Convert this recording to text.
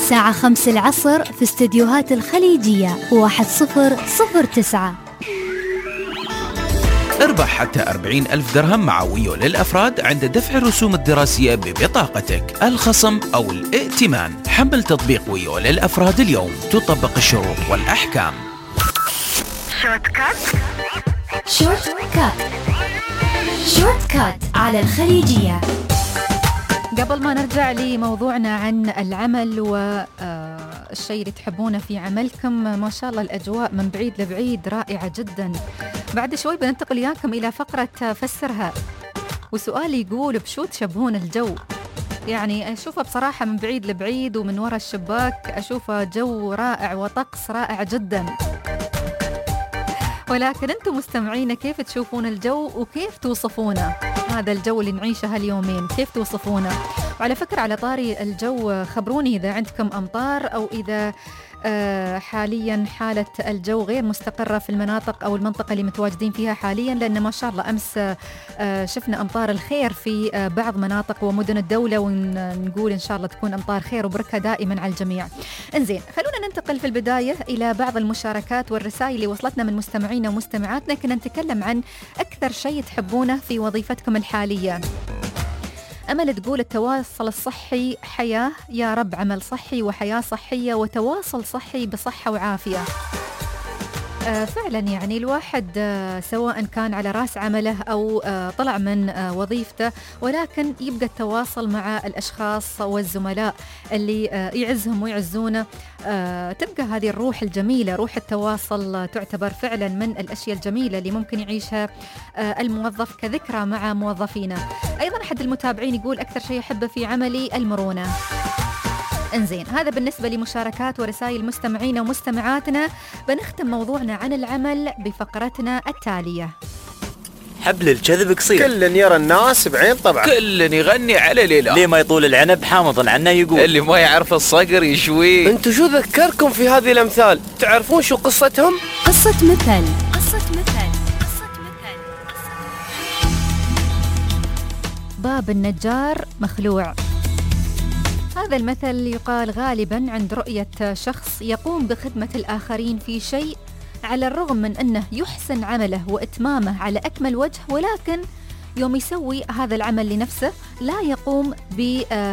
الساعة 5 العصر في استديوهات الخليجية 1009. اربح حتى 40,000 درهم مع ويو للأفراد عند دفع الرسوم الدراسية ببطاقتك، الخصم أو الائتمان. حمل تطبيق ويو للأفراد اليوم، تطبق الشروط والأحكام. شورت كات على الخليجية. قبل ما نرجع لموضوعنا عن العمل والشيء اللي تحبونه في عملكم، ما شاء الله الأجواء من بعيد لبعيد رائعة جدا. بعد شوي بننتقل إياكم إلى فقرة فسرها، وسؤالي يقول بشو تشبهون الجو؟ يعني أشوفه بصراحة من بعيد لبعيد ومن وراء الشباك أشوفه جو رائع وطقس رائع جدا، ولكن أنتم مستمعين كيف تشوفون الجو وكيف توصفونه؟ هذا الجو اللي نعيشه هاليومين كيف توصفونه؟ وعلى فكرة على طاري الجو، خبروني إذا عندكم أمطار أو إذا حاليا حالة الجو غير مستقرة في المناطق أو المنطقة اللي متواجدين فيها حاليا، لأن ما شاء الله أمس شفنا أمطار الخير في بعض مناطق ومدن الدولة، ونقول إن شاء الله تكون أمطار خير وبركة دائما على الجميع. انزين، خلونا ننتقل في البداية إلى بعض المشاركات والرسائل اللي وصلتنا من مستمعينا ومستمعاتنا. كنا نتكلم عن أكثر شيء تحبونه في وظيفتكم الحالية. أمل تقول التواصل الصحي حياة، يا رب عمل صحي وحياة صحية وتواصل صحي بصحة وعافية. فعلا يعني الواحد سواء كان على رأس عمله أو طلع من وظيفته، ولكن يبقى التواصل مع الأشخاص والزملاء اللي يعزهم ويعزونه. تبقى هذه الروح الجميلة، روح التواصل تعتبر فعلا من الأشياء الجميلة اللي ممكن يعيشها الموظف كذكرى مع موظفينه. أيضا أحد المتابعين يقول أكثر شيء أحبه في عملي المرونة. انزين، هذا بالنسبة لمشاركات ورسائل مستمعين ومستمعاتنا. بنختم موضوعنا عن العمل بفقرتنا التالية. حبل الكذب قصير، كل يرى الناس بعين طبعا، كل يغني على ليلة، ليه ما يطول العنب حامض عنا يقول، اللي ما يعرف الصقر يشوي. انتو شو ذكركم في هذه الأمثال؟ تعرفون شو قصتهم؟ قصة مثل. باب النجار مخلوع. هذا المثل يقال غالباً عند رؤية شخص يقوم بخدمة الآخرين في شيء على الرغم من أنه يحسن عمله وإتمامه على أكمل وجه، ولكن يوم يسوي هذا العمل لنفسه لا يقوم